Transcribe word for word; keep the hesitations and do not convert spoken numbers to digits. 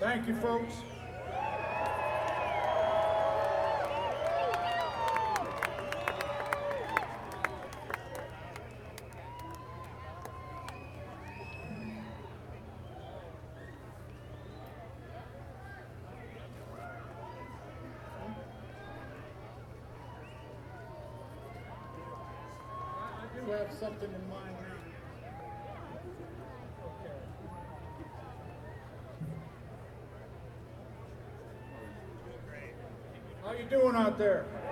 Thank you, folks. I do have something in mind now. How you doing out there?